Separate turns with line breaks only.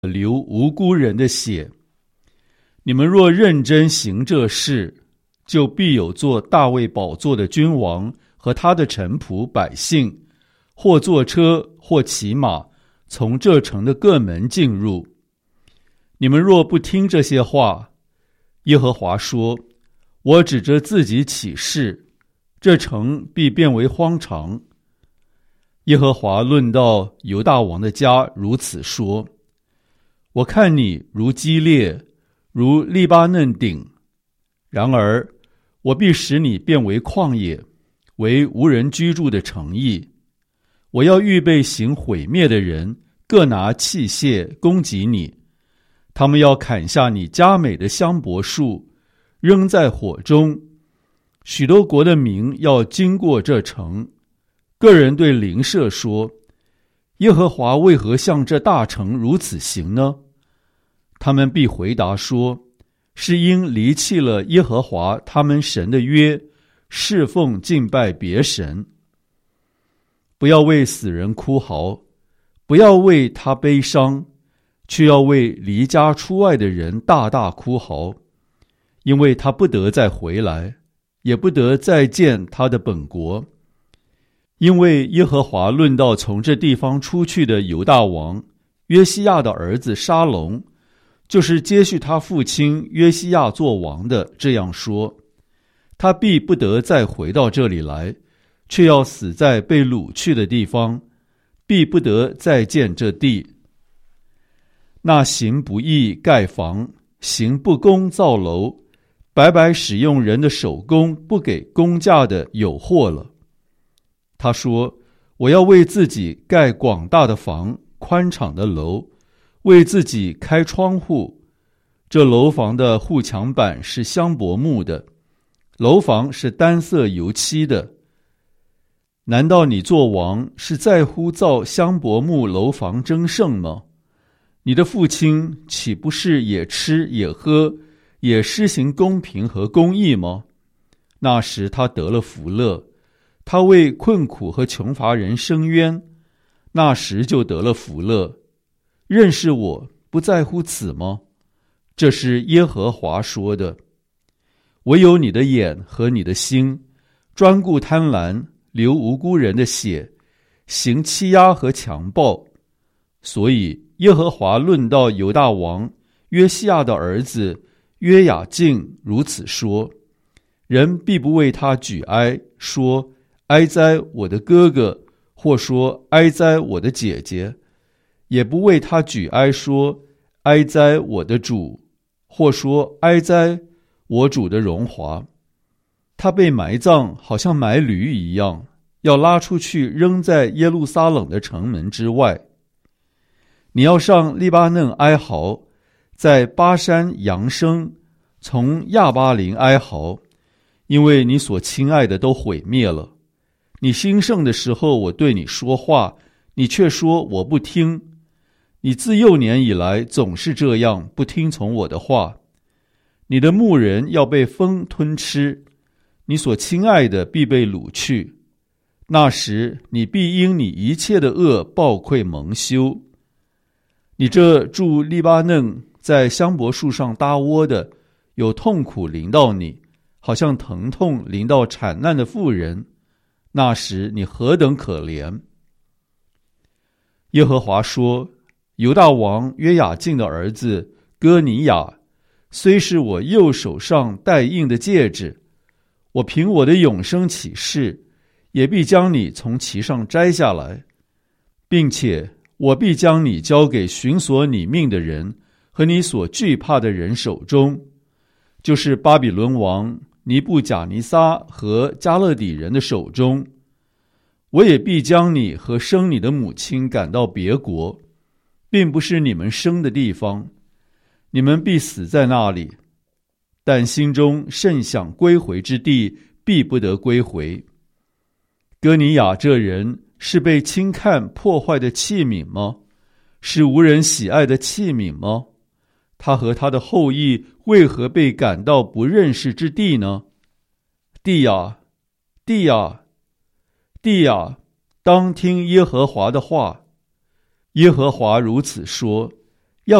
流无辜人的血。你们若认真行这事，就必有坐大卫宝座的君王和他的臣仆百姓，或坐车或骑马，从这城的各门进入。你们若不听这些话，耶和华说，我指着自己起誓，这城必变为荒场。耶和华论到犹大王的家如此说，我看你如基列，如利巴嫩顶，然而我必使你变为旷野，为无人居住的城邑。我要预备行毁灭的人，各拿器械攻击你，他们要砍下你佳美的香柏树，扔在火中。许多国的民要经过这城，个人对邻舍说，耶和华为何向这大城如此行呢？他们必回答说，是因离弃了耶和华他们神的约，侍奉敬拜别神。不要为死人哭嚎，不要为他悲伤，却要为离家出外的人大大哭嚎，因为他不得再回来，也不得再见他的本国。因为耶和华论到从这地方出去的犹大王约西亚的儿子沙龙，就是接续他父亲约西亚做王的，这样说，他必不得再回到这里来，却要死在被掳去的地方，必不得再见这地。那行不义盖房，行不公造楼，白白使用人的手工，不给工价的有祸了。他说，我要为自己盖广大的房，宽敞的楼，为自己开窗户。这楼房的护墙板是香柏木的，楼房是单色油漆的。难道你做王是在乎造香柏木楼房争胜吗？你的父亲岂不是也吃也喝，也施行公平和公义吗？那时他得了福乐，他为困苦和穷乏人伸冤，那时就得了福乐。认识我，不在乎此吗？这是耶和华说的。唯有你的眼和你的心，专顾贪婪，流无辜人的血，行欺压和强暴。所以耶和华论到犹大王约西亚的儿子约雅敬如此说，人必不为他举哀，说哀哉我的哥哥，或说哀哉我的姐姐，也不为他举哀，说哀哉我的主，或说哀哉我主的荣华。他被埋葬，好像埋驴一样，要拉出去扔在耶路撒冷的城门之外。你要上利巴嫩哀嚎，在巴山扬声，从亚巴林哀嚎，因为你所亲爱的都毁灭了。你兴盛的时候，我对你说话，你却说我不听。你自幼年以来总是这样，不听从我的话。你的牧人要被风吞吃，你所亲爱的必被掳去。那时你必因你一切的恶暴愧蒙羞。你这住利巴嫩在香柏树上搭窝的，有痛苦临到你，好像疼痛临到产难的妇人。那时你何等可怜！耶和华说，犹大王约雅敬的儿子哥尼雅，虽是我右手上戴印的戒指，我凭我的永生起誓，也必将你从其上摘下来，并且我必将你交给寻索你命的人和你所惧怕的人手中，就是巴比伦王尼布甲尼撒和加勒底人的手中。我也必将你和生你的母亲赶到别国，并不是你们生的地方，你们必死在那里，但心中甚想归回之地，必不得归回。哥尼雅这人是被轻看破坏的器皿吗？是无人喜爱的器皿吗？他和他的后裔为何被赶到不认识之地呢？地啊，地啊，地啊，当听耶和华的话。耶和华如此说，